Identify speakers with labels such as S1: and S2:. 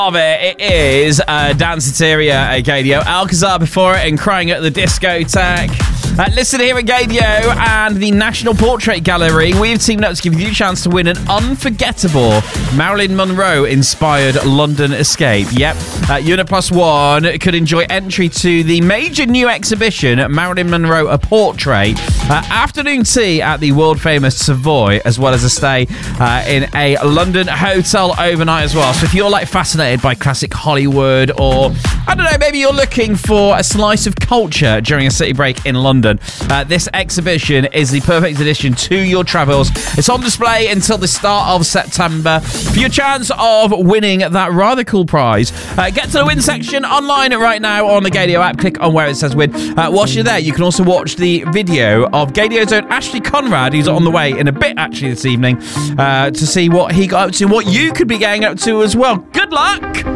S1: Of it is Danceteria at Gadio, Alcazar before it, and Crying at the Discotheque. Listen here at Gadio and the National Portrait Gallery. We've teamed up to give you a chance to win an unforgettable Marilyn Monroe-inspired London escape. Yep, Unit Plus One could enjoy entry to the major new exhibition, Marilyn Monroe, A Portrait, afternoon tea at the world-famous Savoy, as well as a stay in a London hotel overnight as well. So if you're like fascinated by classic Hollywood, or I don't know, maybe you're looking for a slice of culture during a city break in London, this exhibition is the perfect addition to your travels. It's on display until the start of September. For your chance of winning that rather cool prize, get to the win section online right now on the Gadio app. Click on where it says win. Whilst you're there, you can also watch the video of Gadio's own Ashley Conrad, who's on the way in a bit actually this evening, to see what he got up to and what you could be getting up to as well. Good luck!